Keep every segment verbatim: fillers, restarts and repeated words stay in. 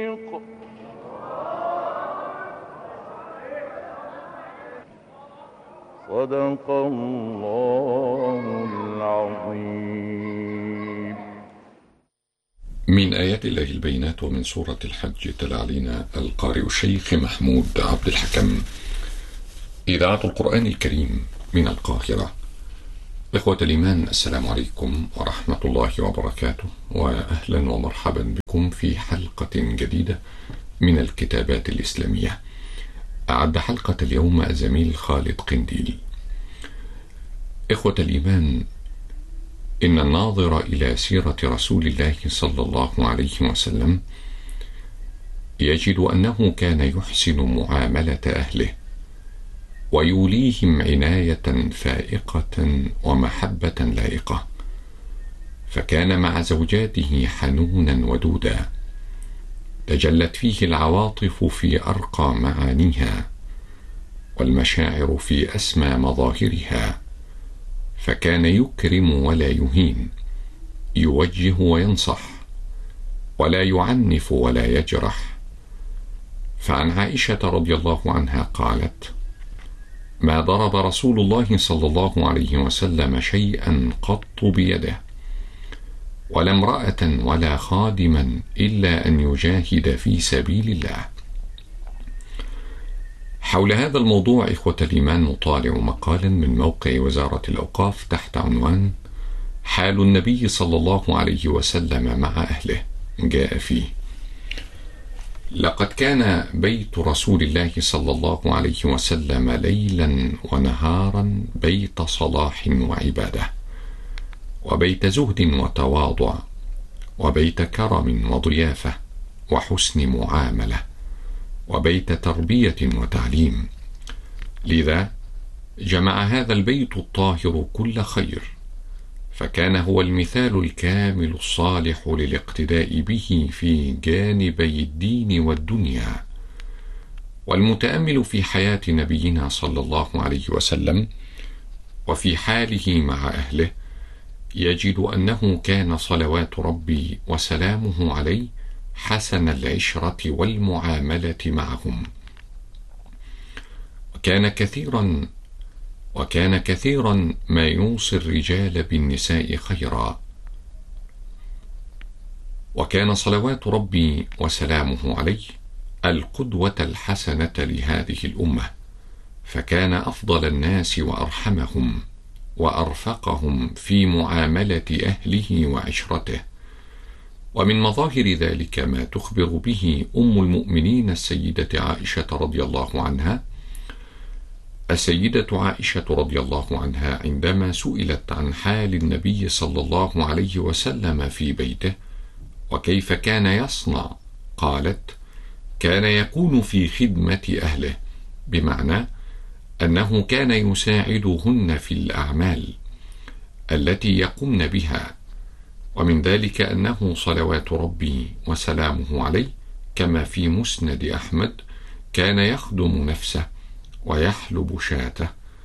صدق الله العظيم. من آيات الله البينات ومن سورة الحج تلا علينا القارئ الشيخ محمود عبد الحكم. إذاعة القرآن الكريم من القاهرة. إخوة الإيمان، السلام عليكم ورحمة الله وبركاته، وأهلا ومرحبا بكم في حلقة جديدة من الكتابات الإسلامية. أعد حلقة اليوم الزميل خالد قنديل. إخوة الإيمان، إن الناظر إلى سيرة رسول الله صلى الله عليه وسلم يجد أنه كان يحسن معاملة أهله ويوليهم عناية فائقة ومحبة لائقة، فكان مع زوجاته حنونا ودودا، تجلت فيه العواطف في أرقى معانيها والمشاعر في أسمى مظاهرها، فكان يكرم ولا يهين، يوجه وينصح، ولا يعنف ولا يجرح. فعن عائشة رضي الله عنها قالت: ما ضرب رسول الله صلى الله عليه وسلم شيئا قط بيده، ولا امرأة ولا خادما، إلا أن يجاهد في سبيل الله. حول هذا الموضوع إخوة الإيمان نطالع مقالا من موقع وزارة الأوقاف تحت عنوان حال النبي صلى الله عليه وسلم مع أهله. جاء فيه: لقد كان بيت رسول الله صلى الله عليه وسلم ليلا ونهارا بيت صلاح وعبادة، وبيت زهد وتواضع، وبيت كرم وضيافة وحسن معاملة، وبيت تربية وتعليم. لذا جمع هذا البيت الطاهر كل خير، فكان هو المثال الكامل الصالح للاقتداء به في جانبي الدين والدنيا. والمتأمل في حياة نبينا صلى الله عليه وسلم وفي حاله مع أهله يجد أنه كان صلوات ربي وسلامه عليه حسن العشرة والمعاملة معهم، وكان كثيرا وكان كثيرا ما يوصي الرجال بالنساء خيرا. وكان صلوات ربي وسلامه عليه القدوة الحسنة لهذه الأمة، فكان أفضل الناس وأرحمهم وأرفقهم في معاملة أهله وعشرته. ومن مظاهر ذلك ما تخبر به أم المؤمنين السيدة عائشة رضي الله عنها. السيدة عائشة رضي الله عنها عندما سئلت عن حال النبي صلى الله عليه وسلم في بيته وكيف كان يصنع، قالت: كان يكون في خدمة أهله، بمعنى أنه كان يساعدهن في الأعمال التي يقومن بها. ومن ذلك أنه صلوات ربي وسلامه عليه كما في مسند أحمد كان يخدم نفسه ويحلب شاته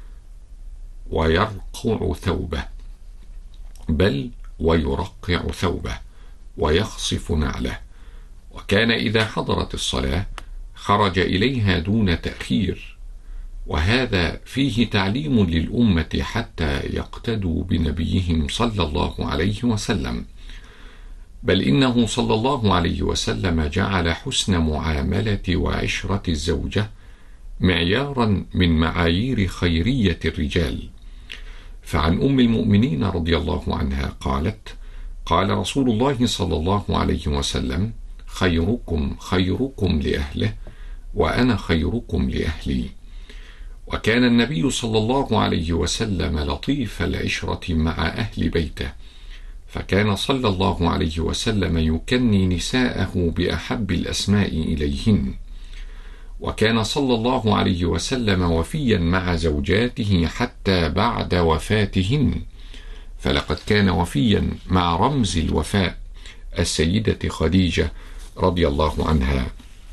ويرقع ثوبه، بل ويرقع ثوبه ويخصف نعله، وكان إذا حضرت الصلاة خرج إليها دون تأخير. وهذا فيه تعليم للأمة حتى يقتدوا بنبيهم صلى الله عليه وسلم، بل إنه صلى الله عليه وسلم جعل حسن معاملة وعشرة الزوجة معيارا من معايير خيرية الرجال. فعن أم المؤمنين رضي الله عنها قالت: قال رسول الله صلى الله عليه وسلم: خيركم خيركم لأهله، وأنا خيركم لأهلي. وكان النبي صلى الله عليه وسلم لطيف العشرة مع أهل بيته، فكان صلى الله عليه وسلم يكني نساءه بأحب الأسماء إليهن. وكان صلى الله عليه وسلم وفيا مع زوجاته حتى بعد وفاتهن، فلقد كان وفيا مع رمز الوفاء السيدة خديجة رضي الله عنها،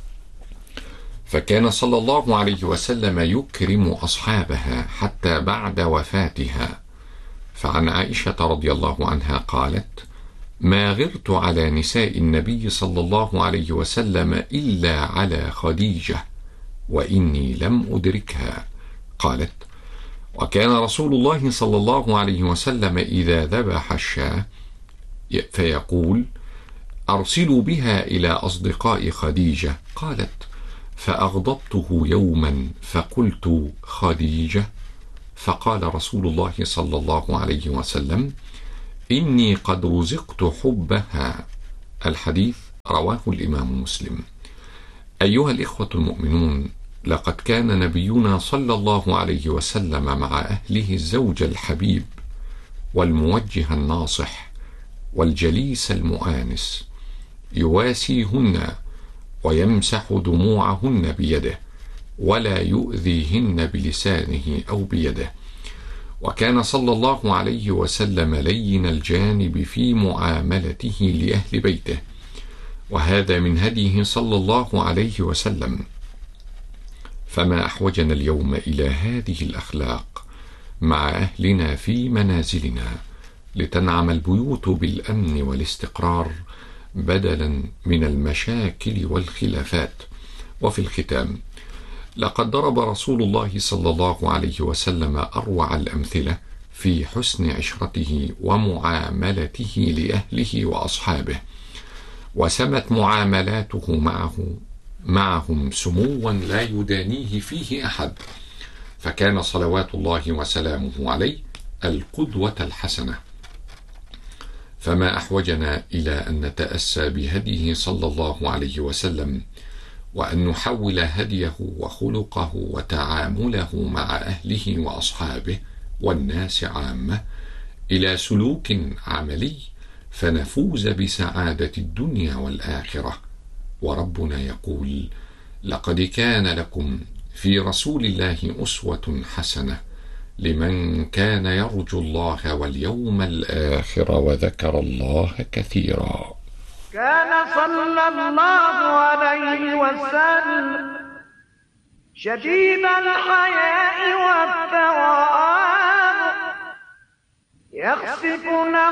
فكان صلى الله عليه وسلم يكرم أصحابها حتى بعد وفاتها. فعن عائشة رضي الله عنها قالت: ما غرت على نساء النبي صلى الله عليه وسلم إلا على خديجة وإني لم أدركها. قالت: وكان رسول الله صلى الله عليه وسلم إذا ذبح الشاة فيقول: أرسلوا بها إلى أصدقاء خديجة. قالت: فأغضبته يوما فقلت: خديجة؟ فقال رسول الله صلى الله عليه وسلم: إني قد رزقت حبها. الحديث رواه الإمام مسلم. أيها الإخوة المؤمنون، لقد كان نبينا صلى الله عليه وسلم مع أهله الزوج الحبيب والموجه الناصح والجليس المؤانس، يواسيهن ويمسح دموعهن بيده ولا يؤذيهن بلسانه أو بيده. وكان صلى الله عليه وسلم لين الجانب في معاملته لأهل بيته، وهذا من هديه صلى الله عليه وسلم. فما أحوجنا اليوم إلى هذه الأخلاق مع أهلنا في منازلنا لتنعم البيوت بالأمن والاستقرار بدلا من المشاكل والخلافات. وفي الختام، لقد ضرب رسول الله صلى الله عليه وسلم أروع الأمثلة في حسن عشرته ومعاملته لأهله وأصحابه، وسمت معاملاته معه معهم سموا لا يدانيه فيه أحد، فكان صلوات الله وسلامه عليه القدوة الحسنة. فما أحوجنا إلى أن نتأسى بهديه صلى الله عليه وسلم، وأن نحول هديه وخلقه وتعامله مع أهله وأصحابه والناس عامة إلى سلوك عملي، فنفوز بسعادة الدنيا والآخرة. وربنا يقول: لقد كان لكم في رسول الله أسوة حسنة لمن كان يرجو الله واليوم الآخر وذكر الله كثيرا. كان صلى الله عليه وسلم شديد الحياء والتواضع، يخسف